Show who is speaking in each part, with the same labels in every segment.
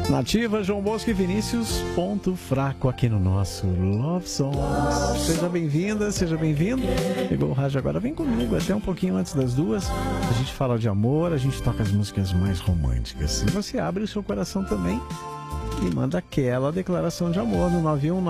Speaker 1: Nativa, João Bosco e Vinícius, ponto fraco aqui no nosso Love Songs. Seja bem-vinda, seja bem-vindo. Pegou o rádio agora, vem comigo até um pouquinho antes das 2. A gente fala de amor, a gente toca as músicas mais românticas. E você abre o seu coração também e manda aquela declaração de amor no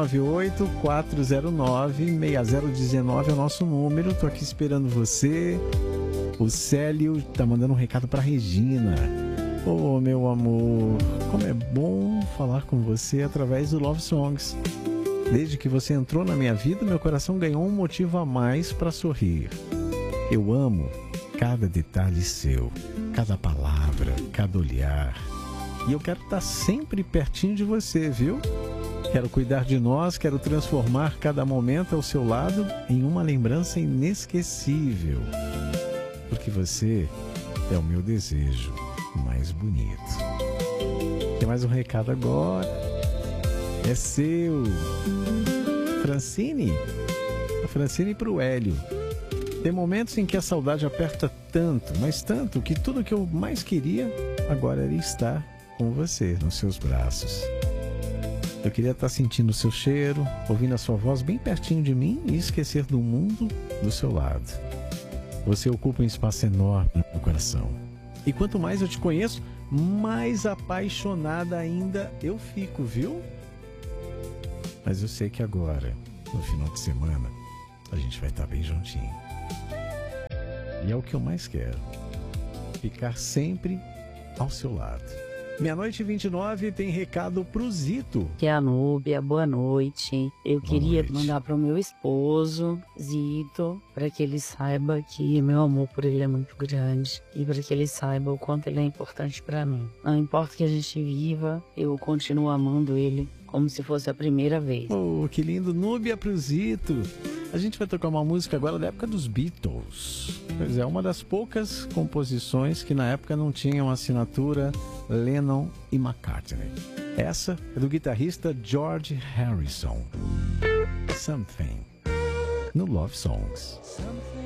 Speaker 1: 9198-409-6019 é o nosso número. Tô aqui esperando você. O Célio tá mandando um recado pra Regina. Oh, meu amor, como é bom falar com você através do Love Songs. Desde que você entrou na minha vida, meu coração ganhou um motivo a mais para sorrir. Eu amo cada detalhe seu, cada palavra, cada olhar. E eu quero estar sempre pertinho de você, viu? Quero cuidar de nós, quero transformar cada momento ao seu lado em uma lembrança inesquecível. Porque você é o meu desejo mais bonito. Tem mais um recado agora. É seu. Francine. A Francine pro Hélio. Tem momentos em que a saudade aperta tanto, mas tanto, que tudo que eu mais queria agora era estar com você, nos seus braços. Eu queria estar sentindo o seu cheiro, ouvindo a sua voz bem pertinho de mim e esquecer do mundo do seu lado. Você ocupa um espaço enorme no meu coração. E quanto mais eu te conheço, mais apaixonada ainda eu fico, viu? Mas eu sei que agora, no final de semana, a gente vai estar bem juntinho. E é o que eu mais quero. Ficar sempre ao seu lado. 00:29 tem recado pro Zito.
Speaker 2: Que é a Núbia, boa noite. Eu queria mandar pro meu esposo, Zito, para que ele saiba que meu amor por ele é muito grande e para que ele saiba o quanto ele é importante para mim. Não importa que a gente viva, eu continuo amando ele como se fosse a primeira vez.
Speaker 1: Oh, que lindo, Núbia pro Zito. A gente vai tocar uma música agora da época dos Beatles. Pois é, uma das poucas composições que na época não tinham assinatura Lennon e McCartney. Essa é do guitarrista George Harrison. Something. No Love Songs.
Speaker 3: Something